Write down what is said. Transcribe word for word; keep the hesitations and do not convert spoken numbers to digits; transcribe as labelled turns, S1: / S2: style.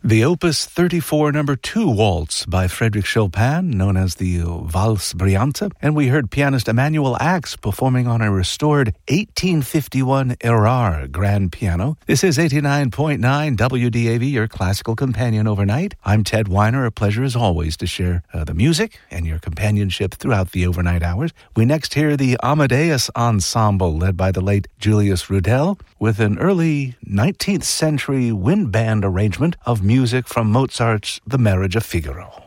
S1: The Opus thirty-four number two waltz by Frédéric Chopin, known as the Valse Brillante, and we heard pianist Emanuel Ax performing on a restored eighteen fifty-one Erard grand piano. This is eighty-nine point nine W D A V, your classical companion overnight. I'm Ted Weiner. A pleasure as always to share uh, the music and your companionship throughout the overnight hours. We next hear the Amadeus Ensemble, led by the late Julius Rudel, with an early nineteenth century wind band arrangement of music from Mozart's The Marriage of Figaro.